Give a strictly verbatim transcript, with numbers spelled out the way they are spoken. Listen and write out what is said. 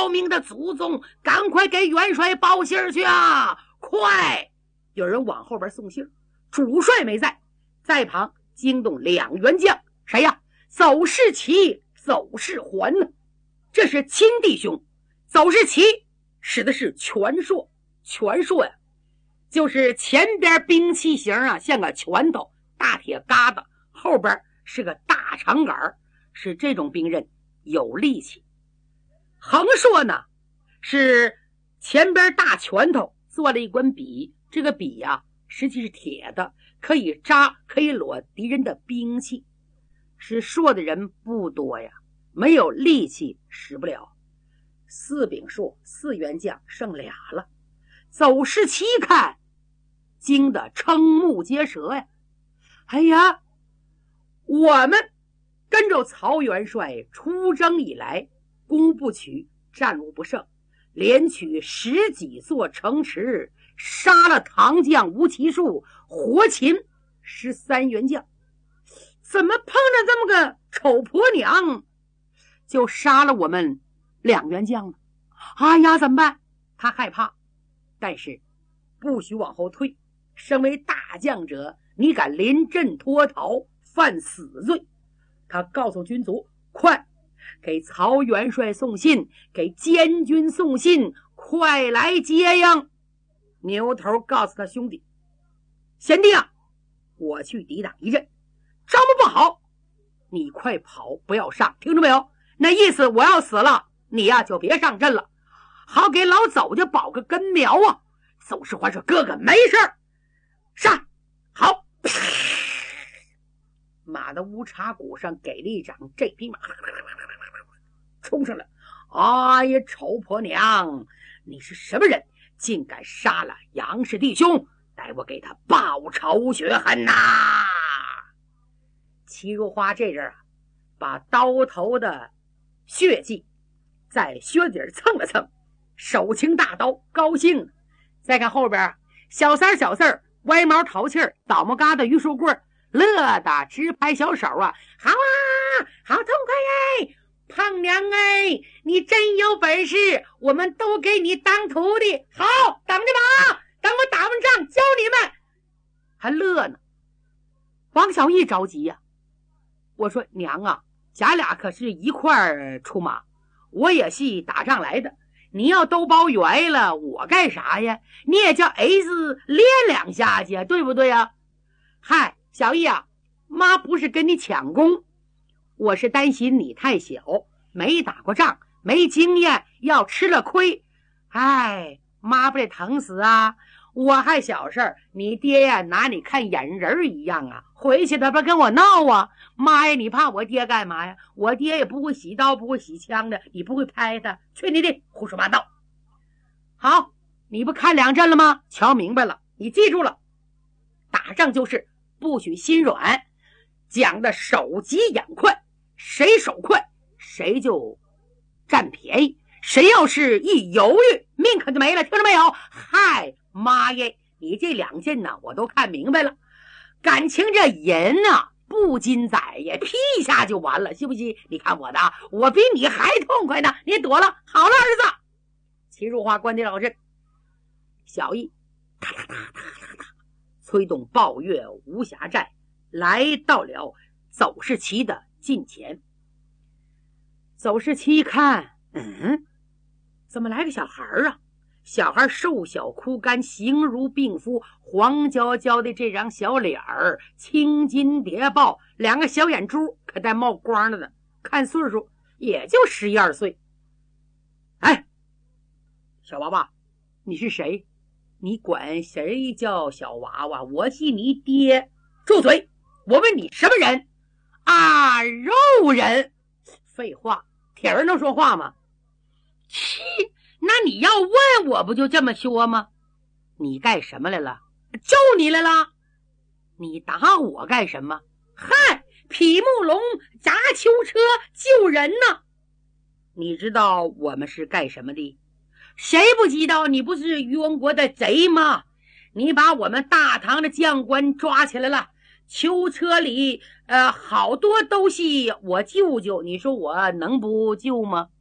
要命的祖宗，赶快给元帅报信去啊！快！有人往后边送信，主帅没在，在旁惊动两员将，谁呀？邹世奇、邹世环呢？这是亲弟兄。邹世奇使的是拳槊，拳槊呀，就是前边兵器型啊，像个拳头，大铁疙瘩，后边是个大长杆，是这种兵刃有力气。横槊呢，是前边大拳头做了一根笔，这个笔呀、啊，实际是铁的，可以扎，可以裸敌人的兵器。使槊的人不多呀，没有力气使不了。四柄槊，四员将剩俩了。邹世奇看，惊得瞠目结舌呀！哎呀，我们跟着曹元帅出征以来，攻不取，战无不胜，连取十几座城池，杀了唐将吴奇术，活擒十三员将。怎么碰着这么个丑婆娘，就杀了我们两员将呢？哎呀，怎么办？他害怕，但是不许往后退。身为大将者，你敢临阵脱逃，犯死罪。他告诉军卒，快给曹元帅送信，给监军送信，快来接应。牛头告诉他兄弟，贤弟啊，我去抵挡一阵，招募不好，你快跑，不要上，听着没有？那意思我要死了，你呀、啊、就别上阵了，好给老邹家保个根苗啊。邹世环说，哥哥没事儿，上好。马的乌叉骨上给了一掌，这匹马冲上来。哎呀，丑婆娘，你是什么人，竟敢杀了杨氏弟兄，待我给他报仇雪恨呐！齐如花这阵啊，把刀头的血迹在靴底蹭了蹭，手擎大刀，高兴。再看后边，小三小四儿歪毛淘气儿，倒霉疙瘩榆树棍，乐的直拍小手啊！好啊，好痛快哎！胖娘哎，你真有本事，我们都给你当徒弟。好，等着吧，等我打完仗教你们。还乐呢。王小义着急呀、啊，我说娘啊，咱俩可是一块儿出马，我也是打仗来的，你要都包圆了，我干啥呀？你也叫儿子练两下去，对不对呀？嗨，小义啊，妈不是跟你抢功，我是担心你太小，没打过仗，没经验，要吃了亏。哎，妈不得疼死啊！我还小事儿，你爹呀拿你看眼人一样啊，回去他不跟我闹啊！妈呀，你怕我爹干嘛呀？我爹也不会洗刀，不会洗枪的，你不会拍他，去你的，胡说八道！好，你不看两阵了吗？瞧明白了，你记住了，打仗就是不许心软，讲的手急眼快，谁手快谁就占便宜，谁要是一犹豫，命可就没了，听着没有？嗨，妈耶，你这两件呢我都看明白了，感情这人啊不禁宰呀，劈一下就完了，信不信？你看我的，我比你还痛快呢，你躲了，好了儿子。齐如花关帝老阵，小义哒哒哒哒哒哒催动抱月无暇寨，来到了邹世奇的近前。邹世奇一看，嗯，怎么来个小孩啊？小孩瘦小枯干，形如病夫，黄焦焦的这张小脸儿，青筋叠抱，两个小眼珠可带冒光了的，看岁数也就十一二岁。哎，小娃娃，你是谁？你管谁叫小娃娃？我是你爹。住嘴！我问你什么人？啊，肉人。废话，铁人能说话吗？切，那你要问我不就这么说吗？你干什么来了？救你来了。你打我干什么？嗨，匹木龙砸囚车救人呢。你知道我们是干什么的？谁不知道？你不是于文国的贼吗？你把我们大唐的将官抓起来了，囚车里呃好多都是我舅舅，你说我能不救吗？